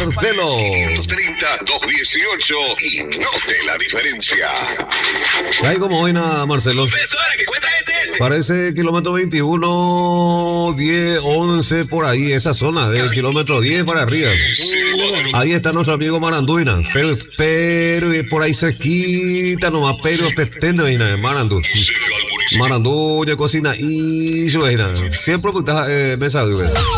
Marcelo. 530-218 y note la diferencia. Ahí como hoy nada, Marcelo. ¿Qué cuenta es ese? Parece kilómetro 21, 10, 11, por ahí, esa zona, del kilómetro 10 para arriba. Ahí está nuestro amigo Maranduina, pero por ahí cerquita nomás, pero petendo ahí, Marandú. Marandú, ya cocina y yo, siempre me sabe,